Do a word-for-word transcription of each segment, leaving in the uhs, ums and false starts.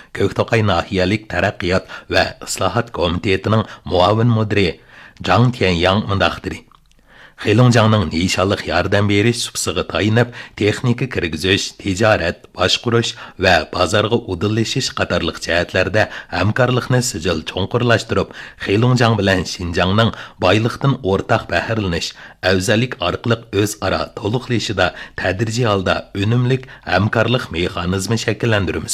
Көктөкай нахиялык taraqqiyot va islohot komitetining muavin mudiri Zhang Tianyang mundaq dedi. Xilongjiangning nishonliq yordam berish supsiga tayinib, texnika kirgizish, tijorat, boshqarish va bozorga udillashish qatorliq jihatlarda hamkorlikni sijil cho'nqurlashtirib, Xilongjiang bilan Xinjiangning boyliqdan o'rtaq bahrilanish, afzallik orqali o'zaro to'liqlashida tadrijiy holda unumlik hamkorlik mexanizmi shakllantiramiz.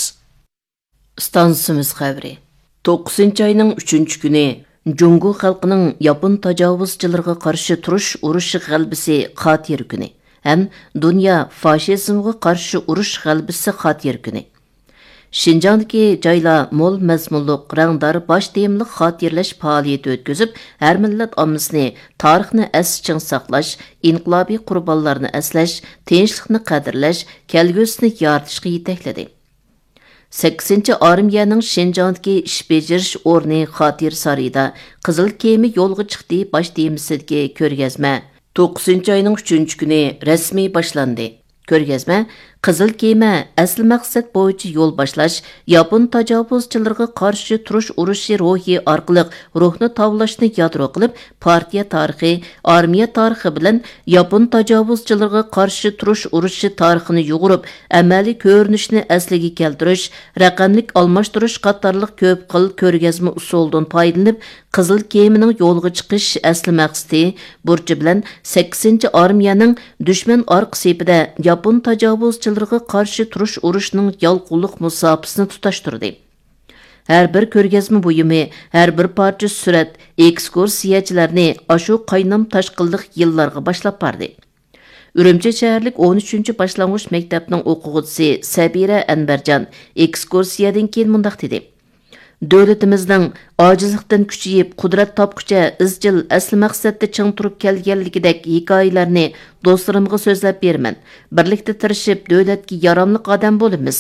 Stansimiz xabari. to'qqizinchi oyning uchinchi kuni Jungu xalqining Yapon tajovuzchilariga qarshi turish urushi g'albisi xotir kuni ham dunyo fashizmga qarshi urush g'albisi xotir kuni. Xinjiangdagi joylar mo'l mazmunliq, rangdor bosh temliq xotirlash faoliyati o'tkazib, har millat ommasini tarixni aschiq saqlash, inqilobiy qurbonlarni aslash, tinchlikni qadrlash, kelgusini yaratishga yetakladi. sakkizinchi armiyaning Xinjiangdagi ish bejirish o'rni xotir sarayda Qizil kema yo'lga chiqdi bosh temisidagi ko'rgazma to'qqizinchi oyning uchinchi kuni rasmiy boshlandi. Ko'rgazma Qizil kema asl maqsad bo'yicha yo'l boshlash, Yapon tajovuzchilariga qarshi turish urushi ruhi orqali ruhni tavlashni yadro qilib, partiya tarixi, armiya tarixi bilan Yapon tajovuzchilariga qarshi turish urushi tarixini yug'urib, amaliy ko'rinishni asliga keltirish, raqamlik almashtirish qatorliq ko'p xil ko'rgazma usulidan foydalanib, Qizil kemaning yo'lga chiqish asli maqsadi burchi bilan sakkizinchi armiyaning dushman orqa sepida Yapon tajovuzchilariga qarshi turish urushining yolqinlik musofasini tutashtirdi. Har bir ko'rgazma buyumi, har bir parcha surat ekskursiyachilarni ashu qaynam tashqinliq yillarga boshlab bordi. Urumchi shaharlik o'n uchinchi boshlang'ich maktabining o'quvchisi Sabira Anbarjon ekskursiyadan keyin mundaq dedi. Dövlətimizдің acizlikdən küçüyüb, qudrat tapqıca izcil asli maqsadda çın turib kelganligidek hikoyalarni do'stlarimga so'zlab berman. Birlikda tirishib, dövlətga yaramlıq adam bo'lamiz.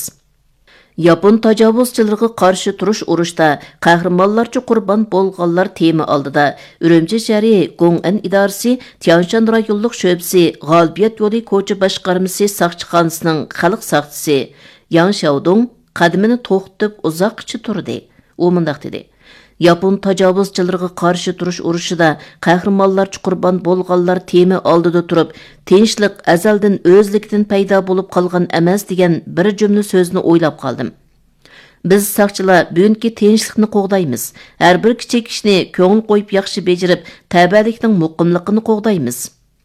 Yapon tajovuzchilariga qarshi turish urushda qahramonlarcha qurbon bo'lganlar tema oldida Urumchi shahri Gong'an idorasi Tianshan rayonlik sho'bisi G'olibiyat yo'li ko'cha boshqarmasi saqchixonasining xalq saqchisi Yang Xiaodong qadamini to'xtatib uzoqcha turdi. U mundaq dedi. Yapon tajovuzchilariga qarshi turish urushida qahramonlarcha qurbon bo'lganlar tema oldida turib, tinchlik azaldan o'zlikdan paydo bo'lib qolgan emas degan bir jumla so'zni o'ylab qoldim. Biz saqchilar bugungi tinchlikni qo'g'daymiz. Har bir kichik ishni ko'ngil qo'yib yaxshi bejirib, tabiatlikning muqimligini qo'g'daymiz.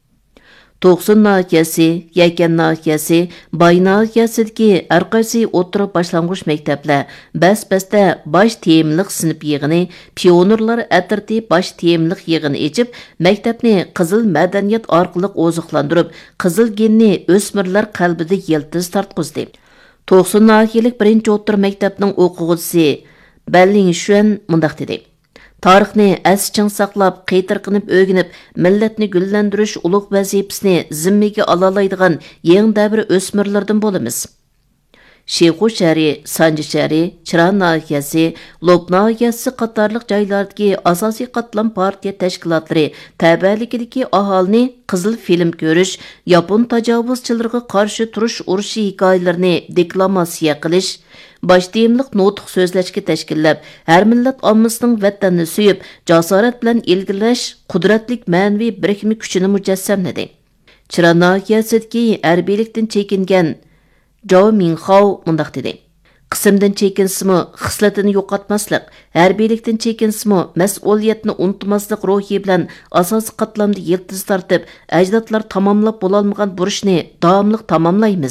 To'qson nahiyasi, Yakan nahiyasi, Bay nahiyasidagi arqasi o'tira boshlang'ich maktablar bas-basda bosh temliq sinf yig'ini, pionerlar atirti bosh temliq yig'ini echib, maktabni qizil madaniyat orqali oziqlantirib, qizil genni o'smirlar qalbida yiltiz tartqizdi. to'qson nahiyalik birinchi o'rta maktabning o'quvchisi Balling Shuan mundaq dedi. Tarixni aschiq saqlab, qaytarqinib o'rganib, millatni gullantirish ulug' vazifasini zimmiga olalaydigan yangi davr o'smirlardan bo'lamiz. Shexu shahri, Sanji shahri, Chiran nahiyasi, Lob nahiyasi qatorliq joylardagi asosiy qatlam partiya tashkilotlari tabiatlikdagi aholini qizil film ko'rish, Yapon tajovuzchilariga qarshi turish urushi hikoyalarini deklamasiya qilish, bosh temliq nutq so'zlashga tashkillab, har millat ommasining vatanni suyib, jasorat bilan ilgilash qudratlik ma'naviy birikmi kuchini mujassamladi. Chiran nahiyasidagi harbiylikdan chekingan Zhao Minhao mundaq dedi. Qismdan chekinsimi, xislatini yo'qotmaslik, harbiylikdan chekinsimi, mas'uliyatni unutmaslik ruhi bilan asosiy qatlamda yiltiz tortib, ajdodlar tamomlab bo'lolmagan burishni davomli tamomlaymiz.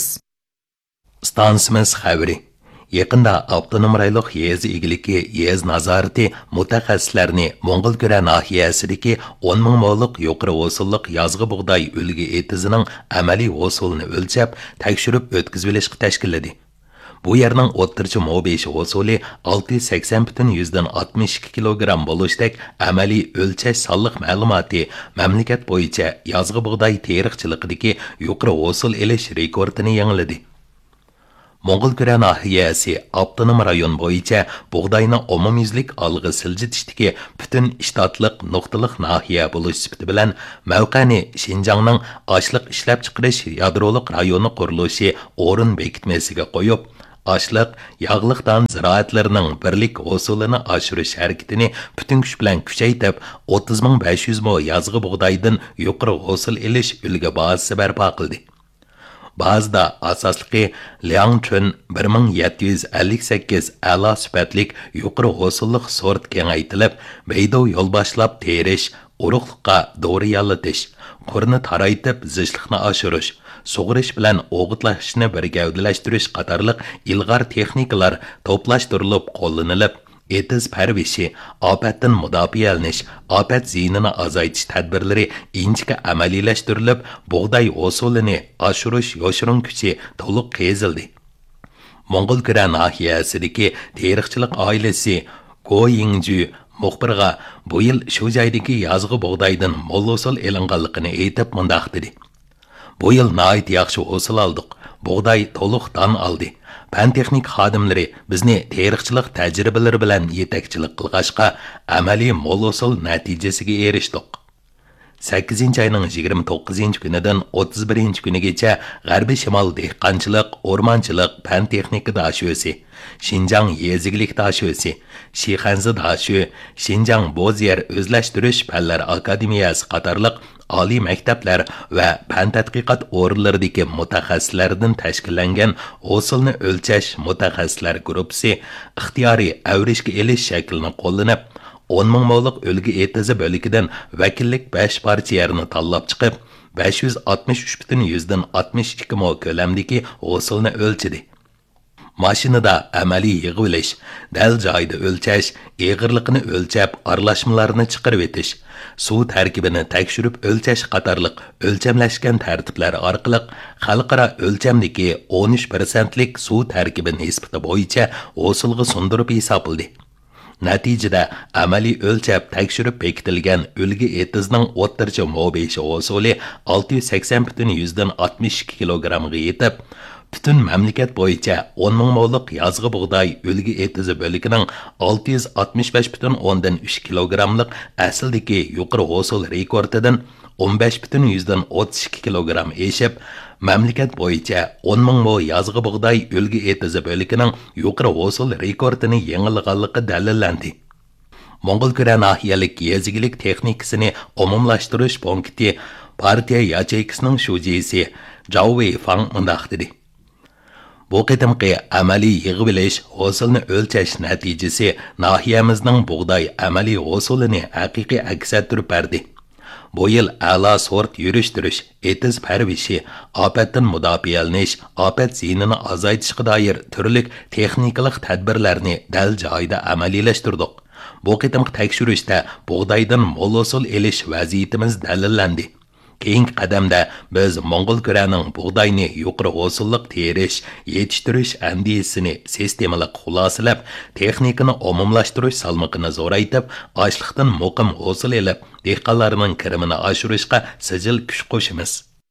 Stansimiz xabari. Yaqında avtonom rayonluq yezi egiligi yez nazorati mutaxassislarni Mo'ng'ulkura nahiyasidagi o'n ming mo'liq yuqori hosilliq yozg'i bug'doy o'lgi etizining amaliy hosilini o'lchab, tekshirib o'tkazib olishga tashkilladi. Bu yerning o'ttirchi mo'beshi hosili olti yuz sakson butun oltmish ikki kilogramm bo'lishdek amaliy o'lchash sonliq ma'lumoti mamlakat bo'yicha yozg'i bug'doy teriqchiligidagi yuqori hosil elish rekordini yangiladi. Mo'ng'ulkura nahiyasi avtonom rayon bo'yicha bug'doyni umumyuzlik olg'i siljitishdagi butun ishtatliq nuqtaliq nahiya bo'lish sifati bilan mavqani Xinjiangning ochliq ishlab chiqarish yadroliq rayoni qurilishi o'rin bekitmasiga qo'yib, Ашлıq, yağlıq dan ziraatlarının birlik usulini aşırış hareketini bütün güç bilen küçeytip o'ttiz ming besh yuz mo yazgı buğdaydan yuqori usul ilish ulgi bazasi barpo qildi. Bazıda asaslıqı Liangchun bir ming yetti yuz ellik sakkiz a'lo sifatlik yuqori usulliq sort kengaytilib, Beidou yo'l boshlab terish, urug'liqqa dori yallatish, qurni taraytib zishliqni oshirish, sug'urish bilan o'g'itlashni bir gavdalashtirish qatorliq ilg'or texnikalar to'plashtirilib qo'llanilib, etiz parvishi, ofatdan mudofialanish, ofat ziyinini azaytish tadbirlari inchika amaliylashtirilib, bug'doy usulini oshirish yoshirin kuchi to'liq qezildi. Mo'ng'ul Kura nahiyasidagi terixchilik oilasi Go Yingju muxbirga bu yil shu joydagi yozg'i bug'doydan mo'l usul elinganligini aytib mundoq dedi. Bu yil nihoyat yaxshi usul oldik. Bug'doy to'liq don oldi. Pan texnik xodimlari bizni tarixchilik tajribalari bilan yetakchilik qilg'ashqa amaliy mo'l usul natijasiga erishdik. sakkizinchi oyning yigirma to'qqizinchi kunidan o'ttiz birinchi kunigacha g'arbiy shimol dehqonchilik, o'rmonchilik pan texnika dashusi, Xinjiang yezigilik dashusi, Shixanzi dashu, Xinjiang bo'zyer o'zlashtirish fanlar akademiyasi qatorliq oliy maktablar va fan tadqiqot o'rinlaridagi mutaxassislardan tashkillangan usulni o'lchash mutaxassislar guruhi ixtiyoriy avrishga elish shaklini qo'llanib, o'n ming mo'liq o'lgi etizi bo'likidan vakillik besh parcha yerni tanlab chiqib, besh yuz oltmish uch butun yuzdan oltmish ikki mo ko'lamdagi usulni o'lchidi. Mashinada amaliy yig'ilish, dal joyda o'lchash, eg'irligini o'lchab, aralashmalarni chiqarib etish, suv tarkibini tekshirib o'lchash qatorliq o'lchamlashgan tartiblar orqali xalqaro o'lchamdagi o'n uch persentlik suv tarkibi nisbati bo'yicha usulga sundirib hisobladi. Natijada amaliy o'lchab tekshirib bekitilgan o'lgi etizning o'rtacha mo'beshi usuli olti yuz sakson butun yuzdan oltmish ikki kilogrammga yetib, butun mamlakat bo'yicha o'n ming mo'liq yozg'i bug'doy o'lgi etizi bo'likining olti yuz oltmish besh butun o'ndan uch kilogrammlik asldagi yuqori usul rekordidan o'n besh butun yuzdan o'ttiz ikki kilogramm eshib, mamlakat bo'yicha o'n ming mo yozg'i bug'doy o'lgi etizi bo'likining yuqori usul rekordini yangilganligi dalillandi. Mo'ng'ul Kura nahiyalik yezigilik texnikasini umumlashtirish punkti partiya yacheykining shujisi Zhao Weifang mundoq dedi. Bu qitimqi amaliy yig'ilish usulni o'lchash natijasi nahiyamizning bug'doy amaliy usulini haqiqiy aks ettirib berdi. Bu yil a'lo sort yurishtirish, etiz parvishi, ofatdan mudofialanish, ofat ziyinini azaytishga doir turli texnikalik tadbirlarni dal joyida amaliylashtirdik. Bu qitimqi tekshirishda bug'doydan mo'l usul elish vaziyatimiz dalillandi. Keyingi qadamda biz Mo'ng'ul Kuraning bug'doyni yuqori usulliq terish, yetishtirish andisini sistemalik xulosalab, texnikani umumlashtirish salmoqini zo'raytib, ochliqdan muqim usul elib, dehqonlarning kirimini oshirishga sijil kuch qo'shamiz.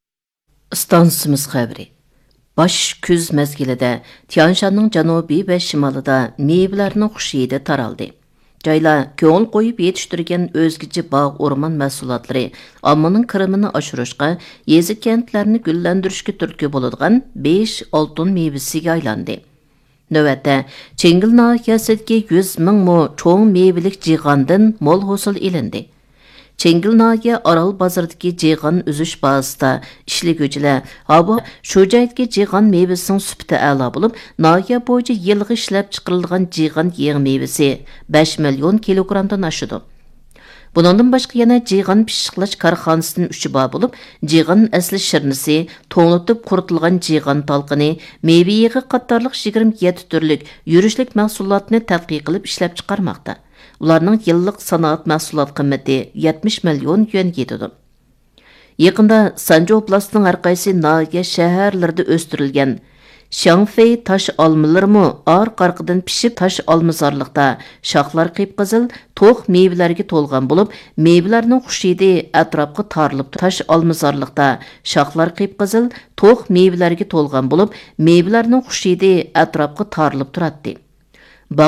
Stansimiz xabari. Baş kuz mezgilida Tianshanning janubiy va shimolida meyvelarning xushidi taraldi. Joylar ko'ngil qo'yib yetishtirgan o'zgacha bog' o'rmon mahsulotlari ommaning kirimini oshirishga, yezi kentlarni gullantirishga turtki bo'ladigan besh oltin mevasiga aylandi. Navbatda Chengil nahiyasidagi yuz ming mo cho'ng mevalik jig'ondan mo'l hosil ilindi. Chengil nahiya Aral bozoridagi jig'on uzish bazasida ishliguvchilar havo shu joydagi jig'on mevasining sifati a'lo bo'lib, nahiya bo'yicha yilga ishlab chiqarilgan jig'on yeng mevasi besh million kilogrammdan oshadi. Bundan boshqa yana jig'on pishiqlash korxonasidan uch bor bo'lib, jig'on asli shirnisi, to'nitib quritilgan jig'on talqini, meva yig'i qatorliq yigirma yetti turlik yurishlik mahsulotni tadqiq qilib ishlab chiqarmoqda. Ularning yillik sanoat mahsulot qiymati yetmish million yuan yetadi. Yaqinda Sanju oblastining har qaysi nahiya shaharlarida o'stirilgan Shangfei tash olmalarimi or-qarqidan pishib tash olmazorliqda shoxlar qip-qizil to'q mevalarga to'lgan bo'lib, mevalarning xushidi atrofga tarilib tash olmazorliqda shoxlar qip-qizil to'q mevalarga to'lgan bo'lib, mevalarning xushidi atrofga tarilib turadi.